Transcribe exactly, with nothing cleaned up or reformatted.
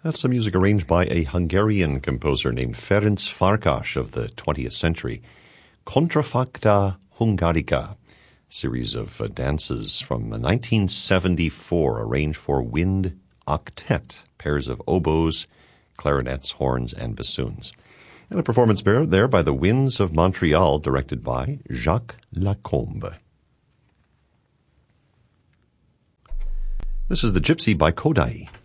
That's some music arranged by a Hungarian composer named Ferenc Farkas of the twentieth century. Contrafacta Hungarica, series of uh, dances from nineteen seventy-four, arranged for wind octet, pairs of oboes, clarinets, horns, and bassoons. And a performance there by the Winds of Montreal, directed by Jacques Lacombe. This is The Gypsy by Kodály.